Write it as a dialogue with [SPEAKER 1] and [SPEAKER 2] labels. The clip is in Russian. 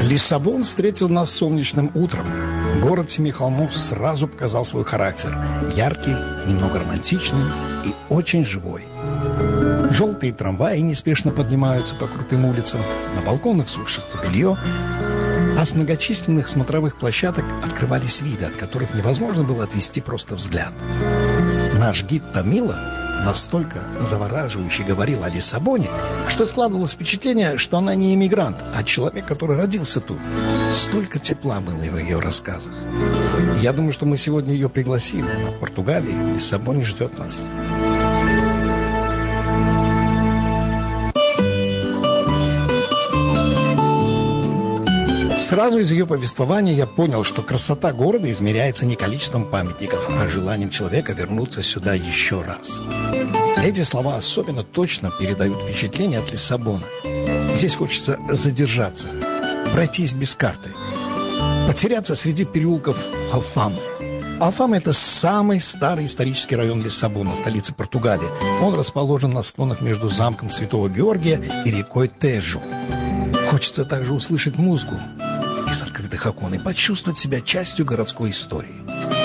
[SPEAKER 1] Лиссабон встретил нас солнечным утром. Город семи холмов сразу показал свой характер. Яркий, немного романтичный и очень живой. Желтые трамваи неспешно поднимаются по крутым улицам, на балконах сушится белье, а с многочисленных смотровых площадок открывались виды, от которых невозможно было отвести просто взгляд. Наш гид Томила настолько завораживающе говорил о Лиссабоне, что складывалось впечатление, что она не иммигрант, а человек, который родился тут. Столько тепла было в ее рассказах. Я думаю, что мы сегодня ее пригласим. В Португалии, в Лиссабоне ждет нас. Сразу из ее повествования я понял, что красота города измеряется не количеством памятников, а желанием человека вернуться сюда еще раз. Эти слова особенно точно передают впечатление от Лиссабона. Здесь хочется задержаться, пройтись без карты, потеряться среди переулков Алфамы. Алфама – это самый старый исторический район Лиссабона, столицы Португалии. Он расположен на склонах между замком Святого Георгия и рекой Тежу. Хочется также услышать музыку из открытых окон и почувствовать себя частью городской истории.